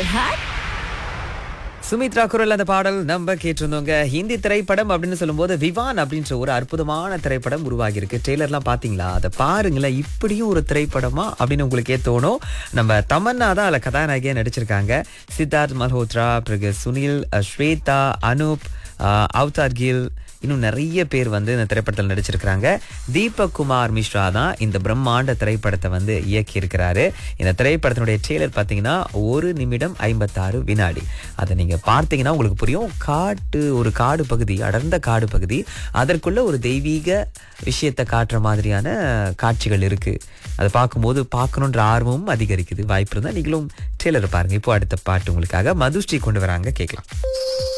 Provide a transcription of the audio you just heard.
Hot. Sumitra குரல் அந்த பாடல் நம்ம கேட்டிருந்தோங்க. ஹிந்தி திரைப்படம் அப்படின்னு சொல்லும்போது விவான் அப்படின்ற ஒரு அற்புதமான திரைப்படம் உருவாகி இருக்கு. ட்ரெய்லர்லாம் பாத்தீங்களா? அதை பாருங்களேன், இப்படியும் ஒரு திரைப்படமா அப்படின்னு உங்களுக்கே தோணும். நம்ம தமன்னா தான் அதில் கதாநாயகியா நடிச்சிருக்காங்க. சித்தார்த் மல்ஹோத்ரா, பிறகு சுனில், ஸ்வேதா, அனூப், அவதார் கில், இன்னும் நிறைய பேர் வந்து இந்த திரைப்படத்தில் நடிச்சிருக்கிறாங்க. தீபக் குமார் மிஸ்ரா தான் இந்த பிரம்மாண்ட திரைப்படத்தை வந்து இயக்கி இருக்கிறாரு. இந்த திரைப்படத்தினுடைய ட்ரெய்லர் பார்த்தீங்கன்னா 1 நிமிடம் 56 வினாடி. அதை நீங்க பார்த்தீங்கன்னா உங்களுக்கு புரியும். ஒரு காடு பகுதி, அடர்ந்த காடு பகுதி, அதற்குள்ள ஒரு தெய்வீக விஷயத்தை காட்டுற மாதிரியான காட்சிகள் இருக்கு. அதை பார்க்கும்போது பார்க்கணுன்ற ஆர்வமும் அதிகரிக்குது. வாய்ப்பு இருந்தால் நீங்களும் ட்ரெய்லர் பாருங்க. இப்போ அடுத்த பாட்டு உங்களுக்காக மதுஸ்ரீ கொண்டு வராங்க, கேட்கலாம்.